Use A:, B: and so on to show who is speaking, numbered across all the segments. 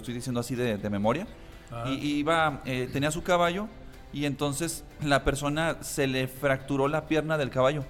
A: estoy diciendo así de memoria.
B: Ajá.
A: Y tenía su caballo y entonces la persona se le fracturó la pierna del caballo.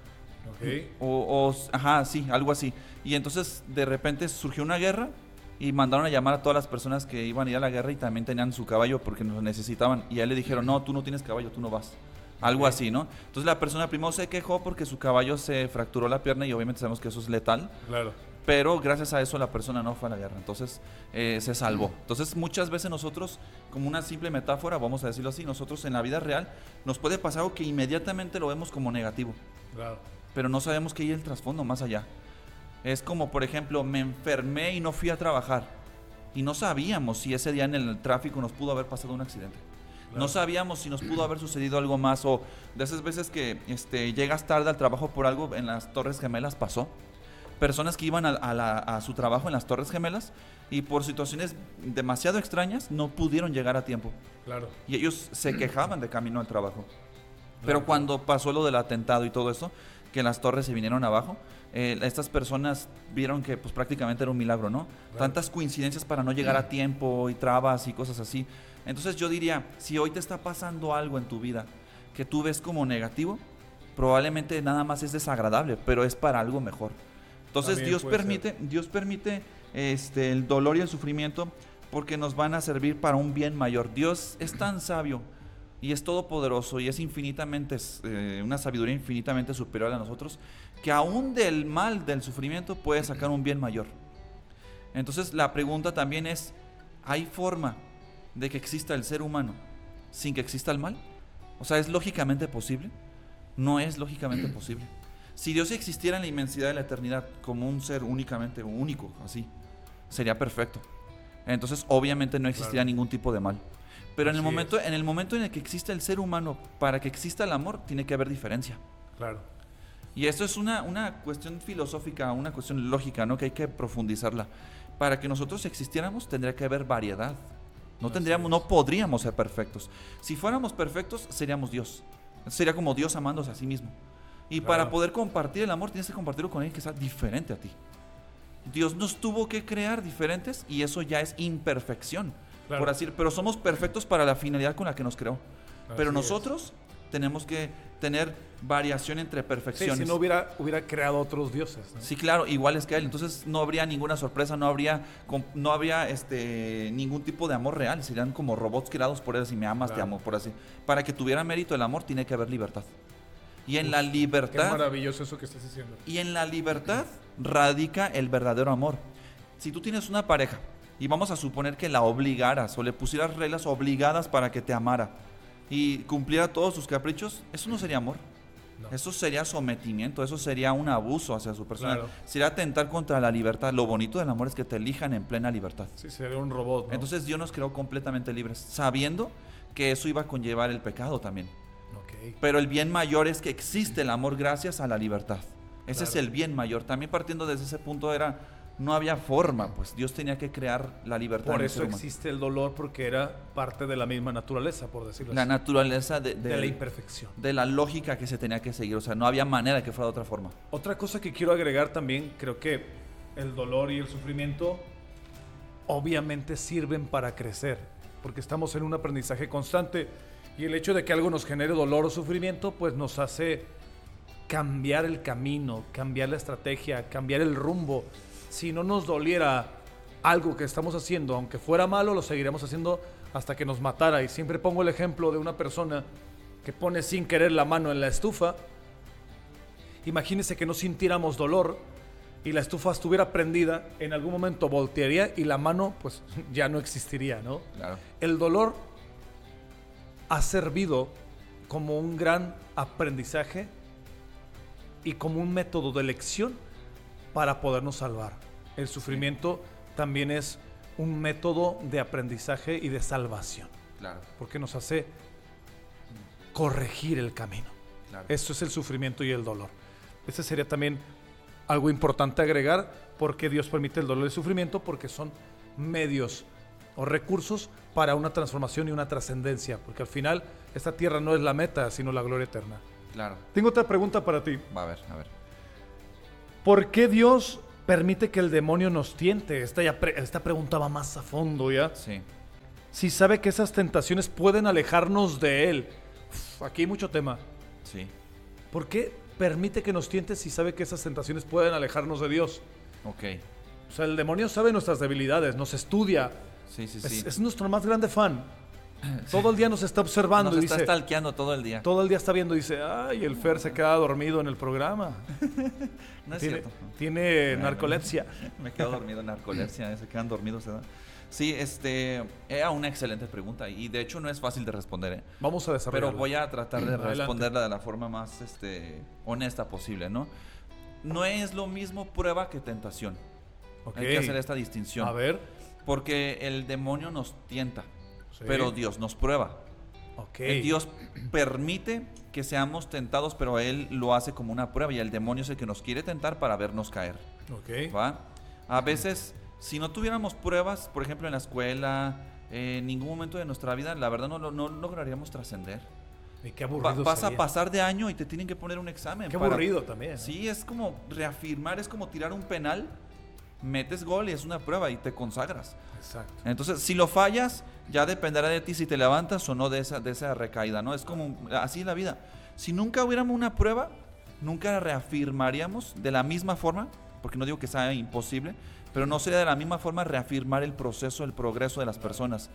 B: Ok.
A: Ajá, sí, algo así. Y entonces de repente surgió una guerra y mandaron a llamar a todas las personas que iban a ir a la guerra y también tenían su caballo porque lo necesitaban. Y a él le dijeron, no, tú no tienes caballo, tú no vas. Algo
B: Ok.
A: así, ¿no? Entonces la persona primero se quejó porque su caballo se fracturó la pierna y obviamente sabemos que eso es letal.
B: Claro.
A: Pero gracias a eso la persona no fue a la guerra, entonces se salvó. Entonces muchas veces nosotros, como una simple metáfora, vamos a decirlo así, nosotros en la vida real nos puede pasar algo que inmediatamente lo vemos como negativo,
B: Claro.
A: pero no sabemos que hay el trasfondo más allá. Es como, por ejemplo, me enfermé y no fui a trabajar y no sabíamos si ese día en el tráfico nos pudo haber pasado un accidente.
B: Claro.
A: No sabíamos si nos pudo haber sucedido algo más, o de esas veces que llegas tarde al trabajo por algo. En las Torres Gemelas pasó. Personas que iban a su trabajo en las Torres Gemelas y por situaciones demasiado extrañas no pudieron llegar a tiempo.
B: Claro.
A: Y ellos se quejaban de camino al trabajo. Pero
B: Claro.
A: cuando pasó lo del atentado y todo eso, que las torres se vinieron abajo, estas personas vieron que pues prácticamente era un milagro, ¿no?
B: Claro.
A: Tantas coincidencias para no llegar a tiempo y trabas y cosas así. Entonces yo diría, si hoy te está pasando algo en tu vida que tú ves como negativo, probablemente nada más es desagradable, pero es para algo mejor. Entonces
B: También
A: Dios
B: puede
A: permite el dolor y el sufrimiento porque nos van a servir para un bien mayor. Dios es tan sabio y es todopoderoso y es infinitamente, una sabiduría infinitamente superior a nosotros, que aún del mal, del sufrimiento, puede sacar un bien mayor. Entonces la pregunta también es, ¿hay forma de que exista el ser humano sin que exista el mal? O sea, ¿es lógicamente posible? No es lógicamente posible. Si Dios existiera en la inmensidad de la eternidad como un ser únicamente único, así, sería perfecto. Entonces, obviamente no existiría
B: Claro.
A: ningún tipo de mal. Pero en el
B: Así
A: momento en el que existe el ser humano, para que exista el amor, tiene que haber diferencia.
B: Claro.
A: Y esto es una cuestión filosófica, una cuestión lógica, ¿no? Que hay que profundizarla. Para que nosotros existiéramos, tendría que haber variedad. No podríamos ser perfectos. Si fuéramos perfectos, seríamos Dios. Sería como Dios amándose a sí mismo. Y
B: Claro.
A: para poder compartir el amor, tienes que compartirlo con alguien que sea diferente a ti. Dios nos tuvo que crear diferentes y eso ya es imperfección.
B: Claro.
A: Por así, pero somos perfectos para la finalidad con la que nos creó. Pero
B: Así es.
A: nosotros tenemos que tener variación entre
B: Sí,
A: perfecciones.
B: si no hubiera creado otros dioses, ¿no?
A: Sí, claro, iguales que él. Entonces no habría ninguna sorpresa, no habría ningún tipo de amor real. Serían como robots creados por él. Si me amas, te
B: Claro.
A: amo, por así. Para que tuviera mérito el amor, tiene que haber libertad. Y en la
B: Qué
A: libertad,
B: maravilloso eso que estás diciendo.
A: radica el verdadero amor. Si tú tienes una pareja y vamos a suponer que la obligaras o le pusieras reglas obligadas para que te amara y cumpliera todos sus caprichos, eso no sería amor.
B: No.
A: Eso sería sometimiento, eso sería un abuso hacia su persona.
B: Claro.
A: Sería atentar contra la libertad. Lo bonito del amor es que te elijan en plena libertad.
B: Sí, sería un robot, ¿no?
A: Entonces Dios nos creó completamente libres, sabiendo que eso iba a conllevar el pecado también.
B: Ok.
A: Pero el bien mayor es que existe el amor gracias a la libertad. Ese es
B: Claro.
A: el bien mayor. También partiendo desde ese punto no había forma, pues Dios tenía que crear la libertad.
B: Por
A: en el
B: eso
A: ser humano.
B: existe el dolor, porque era parte de la misma naturaleza, por decirlo
A: La
B: así.
A: naturaleza
B: De la imperfección.
A: de la lógica que se tenía que seguir. O sea, no había manera de que fuera de otra forma.
B: Otra cosa que quiero agregar también, creo que el dolor y el sufrimiento obviamente sirven para crecer, porque estamos en un aprendizaje constante y el hecho de que algo nos genere dolor o sufrimiento, pues nos hace cambiar el camino, cambiar la estrategia, cambiar el rumbo. Si no nos doliera algo que estamos haciendo, aunque fuera malo, lo seguiremos haciendo hasta que nos matara. Y siempre pongo el ejemplo de una persona que pone sin querer la mano en la estufa. Imagínense que no sintiéramos dolor y la estufa estuviera prendida, en algún momento voltearía y la mano pues ya no existiría, ¿no?
A: Claro.
B: El dolor ha servido como un gran aprendizaje y como un método de elección para podernos salvar. El sufrimiento también es un método de aprendizaje y de salvación,
A: Claro.
B: porque nos hace corregir el camino.
A: Claro.
B: Eso es el sufrimiento y el dolor. Ese sería también algo importante agregar, porque Dios permite el dolor y el sufrimiento, porque son medios o recursos para una transformación y una trascendencia, porque al final esta tierra no es la meta, sino la gloria eterna.
A: Claro.
B: Tengo otra pregunta para ti.
A: Va a ver, a ver.
B: ¿Por qué Dios permite que el demonio nos tiente? Esta pregunta va más a fondo, ¿ya?
A: Sí.
B: Si sabe que esas tentaciones pueden alejarnos de él. Aquí hay mucho tema.
A: Sí.
B: ¿Por qué permite que nos tiente si sabe que esas tentaciones pueden alejarnos de Dios?
A: Ok.
B: O sea, el demonio sabe nuestras debilidades, nos estudia.
A: Sí, sí,
B: Es,
A: sí.
B: es nuestro más grande fan. Todo el día nos está observando.
A: Nos
B: y
A: está
B: dice,
A: stalkeando todo el día.
B: todo el día está viendo y dice, ay, el Fer se queda dormido en el programa.
A: No es
B: tiene,
A: cierto.
B: tiene narcolepsia.
A: Me quedo dormido en narcolepsia, se quedan dormidos, ¿verdad? Sí, era una excelente pregunta y de hecho no es fácil de responder, ¿eh?
B: Vamos a desarrollarla.
A: Pero voy a tratar de
B: Adelante.
A: responderla de la forma más honesta posible, ¿no? No es lo mismo prueba que tentación.
B: Ok.
A: Hay que hacer esta distinción.
B: A ver.
A: Porque el demonio nos tienta,
B: Sí.
A: pero Dios nos prueba.
B: Ok.
A: Dios permite que seamos tentados, pero Él lo hace como una prueba y el demonio es el que nos quiere tentar para vernos caer.
B: Ok.
A: ¿Va? A veces, si no tuviéramos pruebas, por ejemplo en la escuela, en ningún momento de nuestra vida, la verdad no lograríamos trascender.
B: Y qué aburrido
A: Vas a
B: sería.
A: pasar de año y te tienen que poner un examen.
B: Qué aburrido también, ¿no?
A: Sí, es como reafirmar, es como tirar un penal, metes gol y es una prueba y te consagras.
B: Exacto.
A: Entonces, si lo fallas, ya dependerá de ti si te levantas o no de esa recaída, ¿no? Es como, así es la vida. Si nunca hubiéramos una prueba, nunca reafirmaríamos de la misma forma, porque no digo que sea imposible, pero no sería de la misma forma reafirmar el proceso, el progreso de las personas.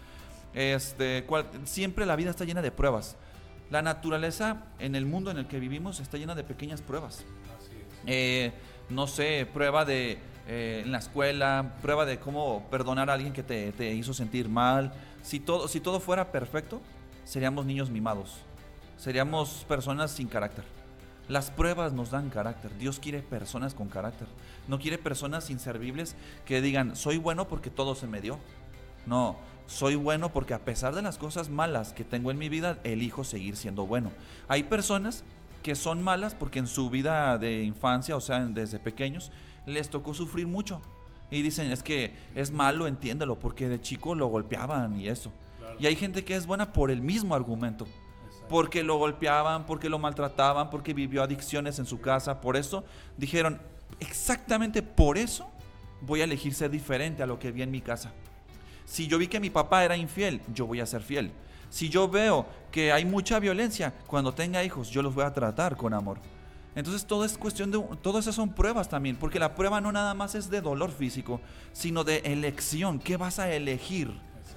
A: Siempre la vida está llena de pruebas. La naturaleza en el mundo en el que vivimos está llena de pequeñas pruebas.
B: Así es.
A: No sé, prueba en la escuela, prueba de cómo perdonar a alguien que te hizo sentir mal. Si todo fuera perfecto, seríamos niños mimados. Seríamos personas sin carácter. Las pruebas nos dan carácter. Dios quiere personas con carácter. No quiere personas inservibles que digan, soy bueno porque todo se me dio. No, soy bueno porque a pesar de las cosas malas que tengo en mi vida, elijo seguir siendo bueno. Hay personas que son malas porque en su vida de infancia, o sea, desde pequeños, les tocó sufrir mucho. Y dicen, es que es malo, entiéndelo, porque de chico lo golpeaban y eso.
B: Claro.
A: Y hay gente que es buena por el mismo argumento.
B: Exacto.
A: Porque lo golpeaban, porque lo maltrataban, porque vivió adicciones en su casa. Por eso dijeron, exactamente por eso voy a elegir ser diferente a lo que vi en mi casa. Si yo vi que mi papá era infiel, yo voy a ser fiel. Si yo veo que hay mucha violencia, cuando tenga hijos, yo los voy a tratar con amor. Entonces todo es cuestión todas esas son pruebas también, porque la prueba no nada más es de dolor físico, sino de elección. ¿Qué vas a elegir?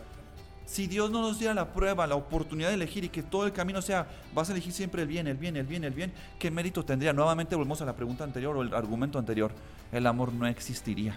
A: Si Dios no nos diera la prueba, la oportunidad de elegir y que todo el camino sea, vas a elegir siempre el bien, el bien, el bien, el bien, ¿qué mérito tendría? Nuevamente volvemos a la pregunta anterior o el argumento anterior. El amor no existiría.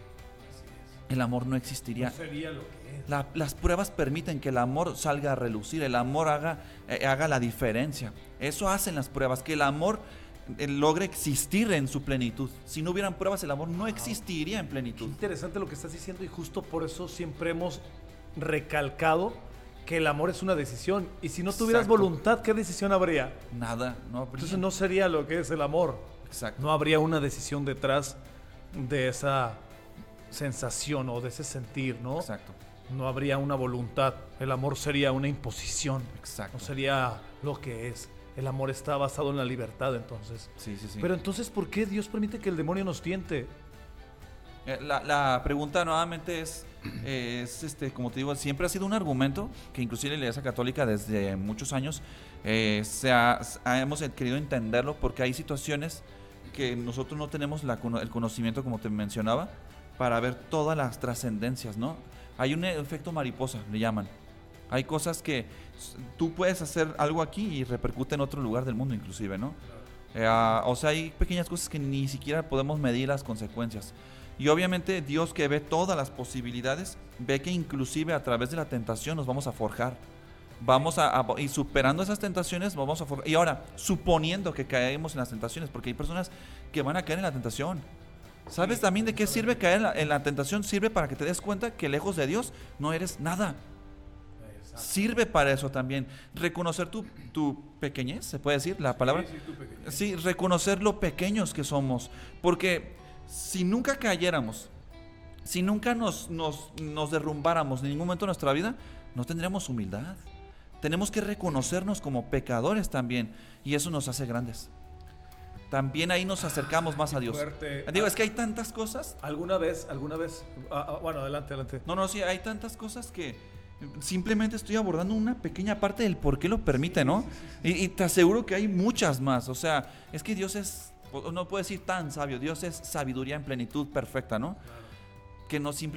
A: El amor no existiría.
B: No sería lo que es.
A: Las pruebas permiten que el amor salga a relucir, el amor haga la diferencia. Eso hacen las pruebas, que el amor logre existir en su plenitud. Si no hubieran pruebas, el amor no existiría en
B: Qué
A: plenitud.
B: interesante lo que estás diciendo y justo por eso siempre hemos recalcado que el amor es una decisión. Y si no tuvieras
A: Exacto.
B: voluntad, ¿qué decisión habría?
A: Nada, no habría.
B: Entonces no sería lo que es el amor.
A: Exacto.
B: No habría una decisión detrás de esa sensación o de ese sentir, ¿no?
A: Exacto.
B: No habría una voluntad. El amor sería una imposición.
A: Exacto.
B: No sería lo que es. El amor está basado en la libertad, entonces.
A: Sí, sí, sí.
B: Pero entonces, ¿por qué Dios permite que el demonio nos tiente?
A: La pregunta nuevamente es como te digo, siempre ha sido un argumento que inclusive la Iglesia Católica desde muchos años hemos querido entenderlo, porque hay situaciones que nosotros no tenemos el conocimiento, como te mencionaba, para ver todas las trascendencias, ¿no? Hay un efecto mariposa, le llaman. Hay cosas que tú puedes hacer algo aquí y repercute en otro lugar del mundo inclusive, ¿no? O sea, hay pequeñas cosas que ni siquiera podemos medir las consecuencias. Y obviamente Dios, que ve todas las posibilidades, ve que inclusive a través de la tentación nos vamos a forjar. Y superando esas tentaciones vamos a forjar. Y ahora, suponiendo que caemos en las tentaciones, porque hay personas que van a caer en la tentación. ¿Sabes también de qué sirve caer en la tentación? Sirve para que te des cuenta que lejos de Dios no eres nada. Sirve para eso también. Reconocer tu pequeñez, ¿se puede decir la palabra?
B: Sí, tu pequeñez.
A: Sí, reconocer lo pequeños que somos. Porque si nunca cayéramos, si nunca nos derrumbáramos en ningún momento de nuestra vida, no tendríamos humildad. Tenemos que reconocernos como pecadores también. Y eso nos hace grandes. también ahí nos acercamos más a Dios.
B: Fuerte.
A: Digo, es que hay tantas cosas.
B: ¿Alguna vez? Bueno, adelante.
A: No, sí, hay tantas cosas que simplemente estoy abordando una pequeña parte del por qué lo permite, ¿no? Y te aseguro que hay muchas más. O sea, es que Dios es, no puedo decir tan sabio, Dios es sabiduría en plenitud perfecta, ¿no?
B: Claro.
A: Que no simplemente